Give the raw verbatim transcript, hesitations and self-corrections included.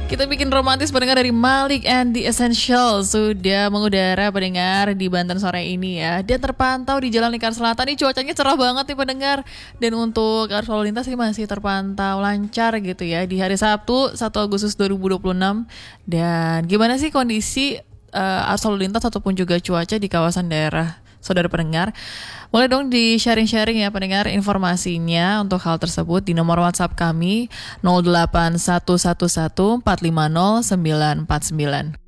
Kita bikin romantis pendengar dari Malik and the Essentials sudah mengudara pendengar di Banten sore ini ya. Dan terpantau di Jalan Lingkar Selatan ini cuacanya cerah banget nih pendengar. Dan untuk arus lalu lintas ini masih terpantau lancar gitu ya di hari Sabtu satu Agustus dua ribu dua puluh enam. Dan gimana sih kondisi uh, arus lalu lintas ataupun juga cuaca di kawasan daerah saudara pendengar? Boleh dong di sharing-sharing ya pendengar informasinya untuk hal tersebut di nomor WhatsApp kami nol delapan satu satu satu empat lima nol sembilan empat sembilan.